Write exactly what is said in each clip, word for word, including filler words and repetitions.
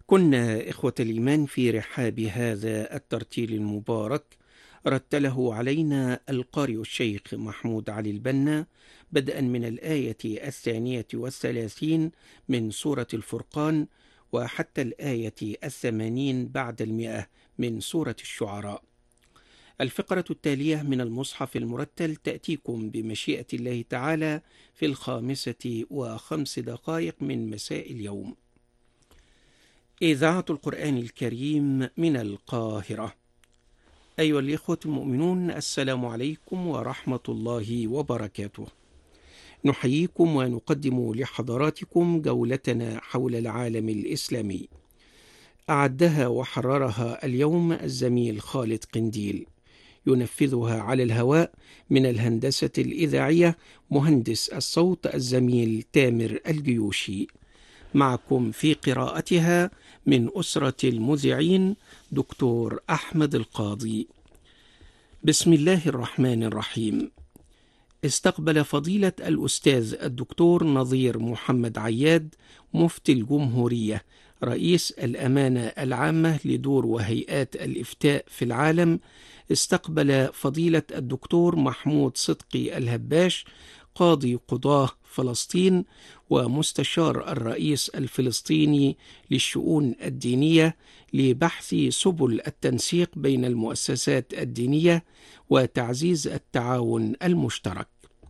كنا إخوة الإيمان في رحاب هذا الترتيل المبارك، رتله علينا القارئ الشيخ محمود علي البنا بدءا من الآية الثانية والثلاثين من سورة الفرقان وحتى الآية الثمانين بعد المئة من سورة الشعراء. الفقرة التالية من المصحف المرتل تأتيكم بمشيئة الله تعالى في الخامسة وخمس دقائق من مساء اليوم. إذاعة القرآن الكريم من القاهرة. أيها الإخوة المؤمنون، السلام عليكم ورحمة الله وبركاته. نحييكم ونقدم لحضراتكم جولتنا حول العالم الإسلامي. أعدها وحررها اليوم الزميل خالد قنديل، ينفذها على الهواء من الهندسة الإذاعية مهندس الصوت الزميل تامر الجيوشي. معكم في قراءتها من أسرة المذيعين دكتور أحمد القاضي. بسم الله الرحمن الرحيم. استقبل فضيلة الأستاذ الدكتور نظير محمد عياد مفتي الجمهورية رئيس الأمانة العامة لدور وهيئات الإفتاء في العالم، استقبل فضيلة الدكتور محمود صدقي الهباش قاضي قضاة فلسطين ومستشار الرئيس الفلسطيني للشؤون الدينية لبحث سبل التنسيق بين المؤسسات الدينية وتعزيز التعاون المشترك.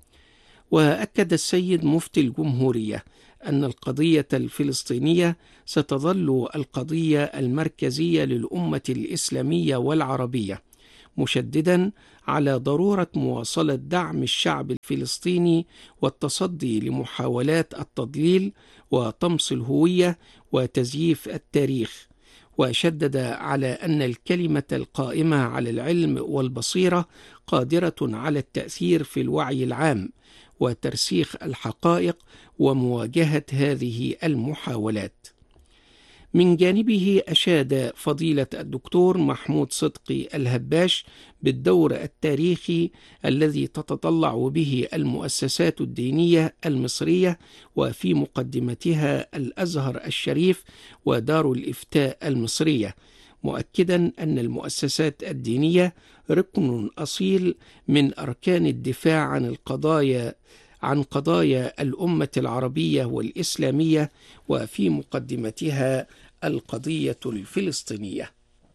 وأكد السيد مفتي الجمهورية أن القضية الفلسطينية ستظل القضية المركزية للأمة الإسلامية والعربية، مشددا على ضرورة مواصلة دعم الشعب الفلسطيني والتصدي لمحاولات التضليل وطمس الهوية وتزييف التاريخ، وشدد على أن الكلمة القائمة على العلم والبصيرة قادرة على التأثير في الوعي العام وترسيخ الحقائق ومواجهة هذه المحاولات. من جانبه أشاد فضيلة الدكتور محمود صدقي الهباش بالدور التاريخي الذي تتطلع به المؤسسات الدينية المصرية وفي مقدمتها الأزهر الشريف ودار الإفتاء المصرية، مؤكدا أن المؤسسات الدينية ركن أصيل من أركان الدفاع عن القضايا عن قضايا الأمة العربية والإسلامية وفي مقدمتها القضية الفلسطينية.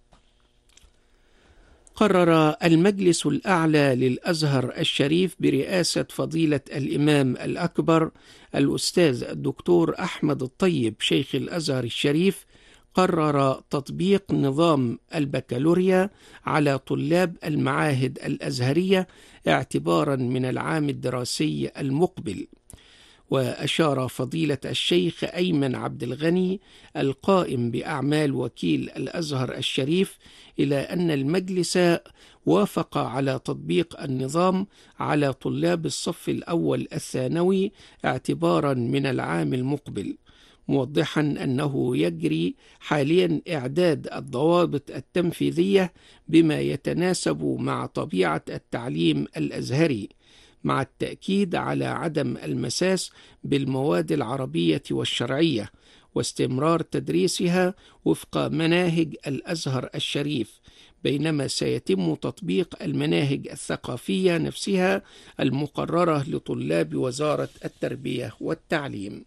قرر المجلس الأعلى للأزهر الشريف برئاسة فضيلة الإمام الأكبر الأستاذ الدكتور أحمد الطيب شيخ الأزهر الشريف قرر تطبيق نظام البكالوريا على طلاب المعاهد الأزهرية اعتبارا من العام الدراسي المقبل. وأشار فضيلة الشيخ أيمن عبد الغني القائم بأعمال وكيل الأزهر الشريف إلى أن المجلس وافق على تطبيق النظام على طلاب الصف الأول الثانوي اعتبارا من العام المقبل، موضحا أنه يجري حاليا إعداد الضوابط التنفيذية بما يتناسب مع طبيعة التعليم الأزهري، مع التأكيد على عدم المساس بالمواد العربية والشرعية واستمرار تدريسها وفق مناهج الأزهر الشريف، بينما سيتم تطبيق المناهج الثقافية نفسها المقررة لطلاب وزارة التربية والتعليم.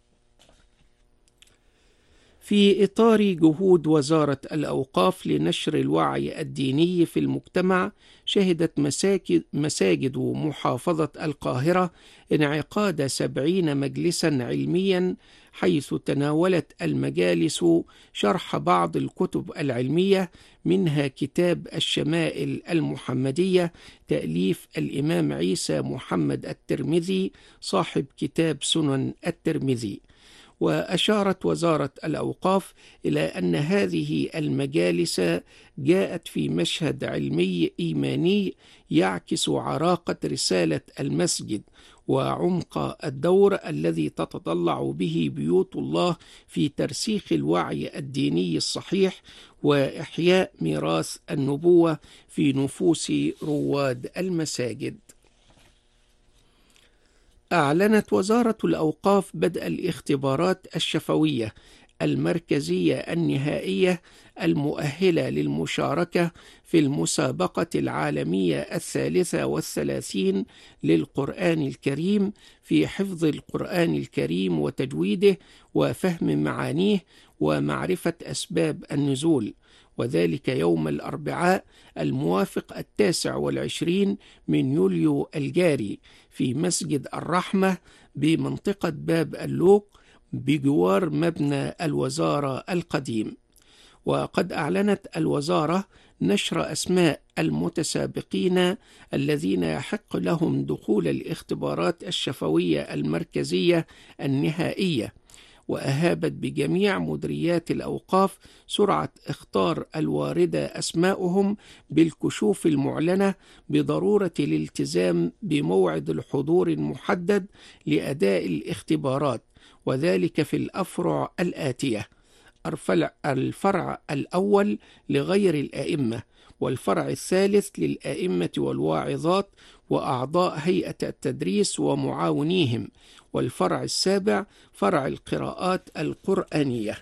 في إطار جهود وزارة الأوقاف لنشر الوعي الديني في المجتمع، شهدت مساجد, مساجد محافظة القاهرة انعقاد سبعين مجلسا علميا، حيث تناولت المجالس شرح بعض الكتب العلمية، منها كتاب الشمائل المحمدية تأليف الإمام عيسى محمد الترمذي صاحب كتاب سنن الترمذي. وأشارت وزارة الأوقاف إلى أن هذه المجالس جاءت في مشهد علمي إيماني يعكس عراقة رسالة المسجد وعمق الدور الذي تتطلع به بيوت الله في ترسيخ الوعي الديني الصحيح وإحياء ميراث النبوة في نفوس رواد المساجد. أعلنت وزارة الأوقاف بدء الاختبارات الشفوية المركزية النهائية المؤهلة للمشاركة في المسابقة العالمية الثالثة والثلاثين للقرآن الكريم في حفظ القرآن الكريم وتجويده وفهم معانيه ومعرفة أسباب النزول، وذلك يوم الأربعاء الموافق التاسع والعشرين من يوليو الجاري في مسجد الرحمة بمنطقة باب اللوق بجوار مبنى الوزارة القديم. وقد أعلنت الوزارة نشر أسماء المتسابقين الذين يحق لهم دخول الاختبارات الشفوية المركزية النهائية، وأهابت بجميع مديريات الأوقاف سرعة اختار الواردة أسماءهم بالكشوف المعلنة بضرورة الالتزام بموعد الحضور المحدد لأداء الاختبارات، وذلك في الأفرع الآتية: الفرع الأول لغير الآئمة، والفرع الثالث للآئمة والواعظات وأعضاء هيئة التدريس ومعاونيهم، والفرع السابع فرع القراءات القرآنية.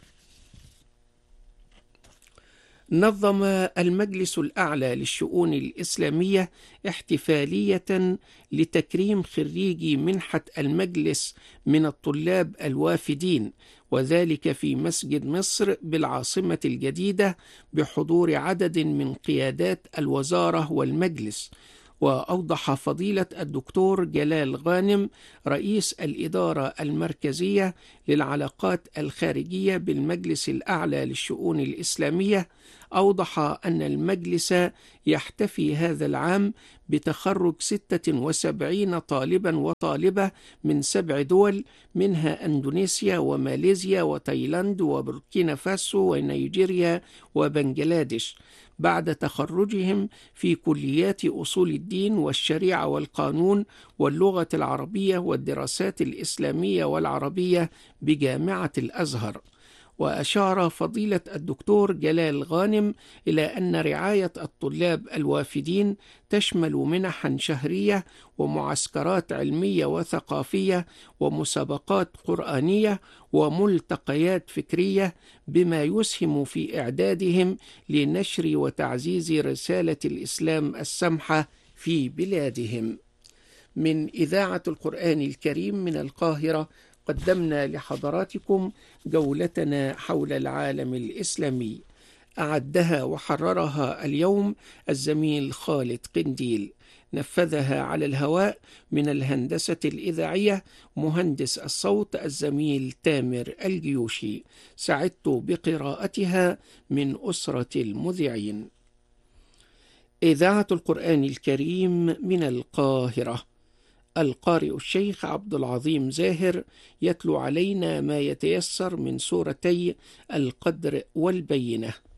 نظم المجلس الأعلى للشؤون الإسلامية احتفالية لتكريم خريجي منحة المجلس من الطلاب الوافدين، وذلك في مسجد مصر بالعاصمة الجديدة بحضور عدد من قيادات الوزارة والمجلس. وأوضح فضيلة الدكتور جلال غانم رئيس الإدارة المركزية للعلاقات الخارجية بالمجلس الأعلى للشؤون الإسلامية، أوضح أن المجلس يحتفي هذا العام بتخرج ستة وسبعين طالبا وطالبة من سبع دول، منها أندونيسيا وماليزيا وتايلاند وبوركينا فاسو ونيجيريا وبنجلاديش، بعد تخرجهم في كليات أصول الدين والشريعة والقانون واللغة العربية والدراسات الإسلامية والعربية بجامعة الأزهر. وأشار فضيلة الدكتور جلال غانم إلى أن رعاية الطلاب الوافدين تشمل منحا شهرية ومعسكرات علمية وثقافية ومسابقات قرآنية وملتقيات فكرية، بما يسهم في إعدادهم لنشر وتعزيز رسالة الإسلام السمحة في بلادهم. من إذاعة القرآن الكريم من القاهرة قدمنا لحضراتكم جولتنا حول العالم الإسلامي، أعدها وحررها اليوم الزميل خالد قنديل، نفذها على الهواء من الهندسة الإذاعية مهندس الصوت الزميل تامر الجيوشي، سعدت بقراءتها من أسرة المذيعين. إذاعة القرآن الكريم من القاهرة، القارئ الشيخ عبد العظيم زاهر يتلو علينا ما يتيسر من سورتي القدر والبينة.